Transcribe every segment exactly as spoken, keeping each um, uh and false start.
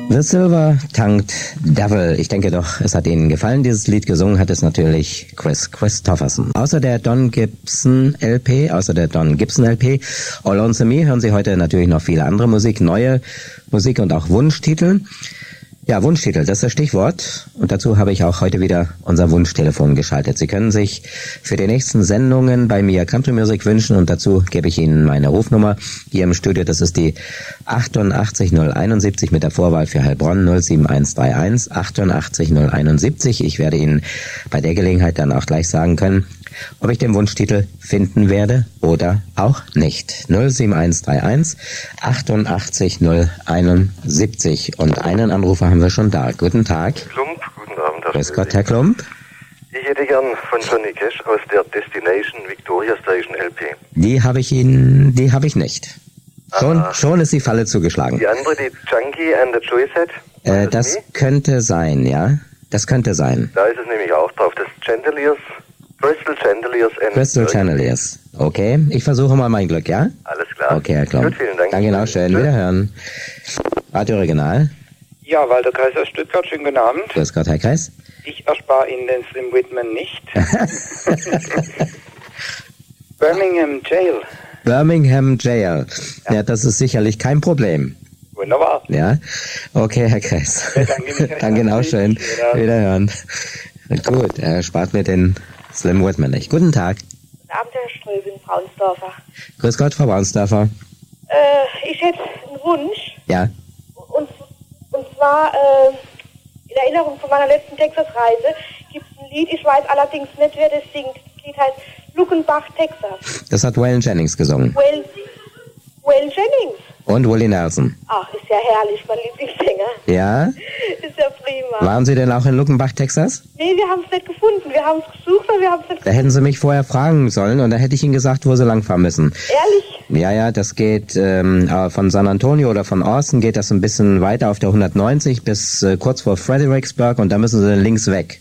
The Silver-Tongued Devil. Ich denke doch, es hat Ihnen gefallen. Dieses Lied gesungen hat es natürlich Kris Kristofferson. Außer der Don Gibson L P, außer der Don Gibson L P, All Lonesome Me, hören Sie heute natürlich noch viele andere Musik, neue Musik und auch Wunschtitel. Ja, Wunschtitel, das ist das Stichwort. Und dazu habe ich auch heute wieder unser Wunschtelefon geschaltet. Sie können sich für die nächsten Sendungen bei mir Country Music wünschen und dazu gebe ich Ihnen meine Rufnummer hier im Studio. Das ist die achtundachtzig null einundsiebzig mit der Vorwahl für Heilbronn null sieben eins drei eins, achtundachtzig null einundsiebzig. Ich werde Ihnen bei der Gelegenheit dann auch gleich sagen können, ob ich den Wunschtitel finden werde oder auch nicht. null sieben eins drei eins, achtundachtzig null einundsiebzig. Und einen Anrufer haben wir schon da. Guten Tag. Klump, guten Abend. Grüß Gott, Herr Klump. Ich hätte gern von Johnny Cash aus der Destination Victoria Station L P. Die habe ich Ihnen, die habe ich nicht. Schon, ah. schon ist die Falle zugeschlagen. Die andere, die Junkie and the Joyset? Äh, das das könnte sein, ja. Das könnte sein. Da ist es nämlich auch drauf. Das Chandeliers, Crystal Chandeliers and... Crystal Chandeliers. Okay, ich versuche mal mein Glück, ja? Alles klar. Okay, Herr Klump. Gut, vielen Dank. Danke auch schön. Wiederhören. Radio Original. Ja, Walter Kreis aus Stuttgart, schönen guten Abend. Grüß Gott, Herr Kreis. Ich erspare Ihnen den Slim Whitman nicht. Birmingham Jail. Birmingham Jail. Ja. ja, das ist sicherlich kein Problem. Wunderbar. Ja, okay, Herr Kreis. Ja, danke, danke auch schön. Wiederhören. Gut, er spart mir den Slim Whitman nicht. Guten Tag. Guten Abend, Herr Ströbing, Braunsdorfer. Grüß Gott, Frau Braunsdorfer. Äh, ich hätte einen Wunsch. Ja. Und, und zwar, äh, in Erinnerung von meiner letzten Texas-Reise gibt es ein Lied, ich weiß allerdings nicht, wer das singt. Das Lied heißt Luckenbach, Texas. Das hat Waylon Jennings gesungen. Waylon, Waylon Jennings. Und Willie Nelson. Ach, ist ja herrlich, mein Lieblingssänger. Ja? Ist ja prima. Waren Sie denn auch in Luckenbach, Texas? Nee, wir haben es nicht gefunden. Wir haben es gesucht, aber wir haben es nicht gefunden. Da hätten Sie mich vorher fragen sollen und da hätte ich Ihnen gesagt, wo Sie langfahren müssen. Ehrlich? Ja, ja, das geht ähm, von San Antonio oder von Austin geht das ein bisschen weiter auf der hundertneunzig bis äh, kurz vor Fredericksburg und da müssen Sie links weg.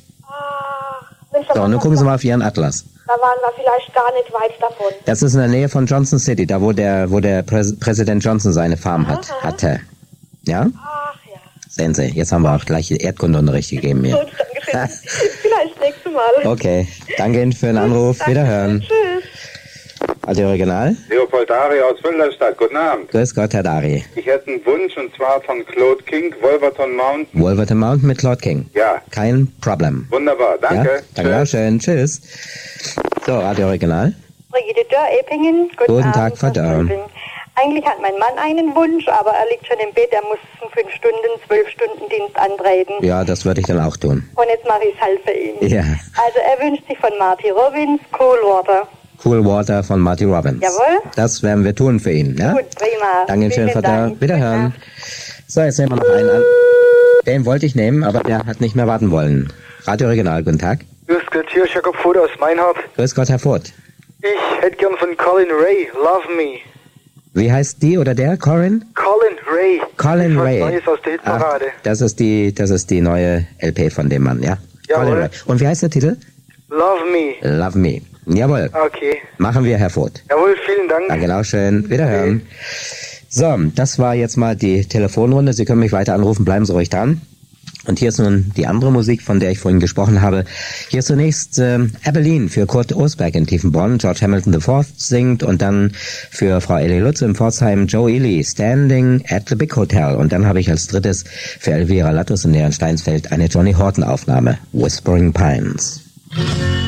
Ah, Mensch, so, und nun gucken Sie mal auf Ihren Atlas. Da waren wir vielleicht gar nicht weit davon. Das ist in der Nähe von Johnson City, da wo der wo der Präs- Präsident Johnson seine Farm hat, aha. hatte. Ja? Ach ja. Sehen Sie, jetzt haben wir auch gleich Erdkundeunterricht gegeben hier. Gut, danke schön. Vielleicht nächstes Mal. Okay, danke Ihnen für den Anruf. Danke. Wiederhören. Tschüss. Radio Original. Leopold Dari aus Wilderstadt, guten Abend. Grüß Gott, Herr Dari. Ich hätte einen Wunsch und zwar von Claude King, Wolverton Mountain. Wolverton Mountain mit Claude King. Ja. Kein Problem. Wunderbar, danke. Ja, danke auch schön. Tschüss. So, Radio Original. Brigitte Dörr, Eppingen. Guten, Guten Abend, Tag, Frau Dörr. Eigentlich hat mein Mann einen Wunsch, aber er liegt schon im Bett. Er muss einen fünf Stunden, zwölf Stunden Dienst antreten. Ja, das würde ich dann auch tun. Und jetzt mache ich es halt für ihn. Ja. Also er wünscht sich von Marty Robbins Cool Water. Cool Water von Marty Robbins. Jawohl. Das werden wir tun für ihn. Ja? Gut, prima. Danke schön, Frau Dörr. Wiederhören. So, jetzt nehmen wir noch einen an. Den wollte ich nehmen, aber der hat nicht mehr warten wollen. Radio Original, guten Tag. Grüß Gott, hier ist Jakob Vogt aus Meinhardt. Grüß Gott, Herr Vogt. Ich hätte gern von Colin Ray, Love Me. Wie heißt die oder der? Corin? Colin Ray. Colin das ist Ray. Was Neues aus der Hitparade. Ach, das ist die, das ist die neue L P von dem Mann, ja? Jawohl. Colin Ray. Und wie heißt der Titel? Love Me. Love Me. Jawohl. Okay. Machen wir, Herr Vogt. Jawohl, vielen Dank. Danke auch schön. Wiederhören. Okay. So, das war jetzt mal die Telefonrunde. Sie können mich weiter anrufen, bleiben Sie ruhig dran. Und hier ist nun die andere Musik, von der ich vorhin gesprochen habe. Hier ist zunächst äh, Abilene für Kurt Osberg in Tiefenbronn. George Hamilton der Vierte singt und dann für Frau Ellie Lutz in Pforzheim Joe Ely, Standing at the Big Hotel. Und dann habe ich als drittes für Elvira Lattus in Steinsfeld eine Johnny Horton Aufnahme, Whispering Pines.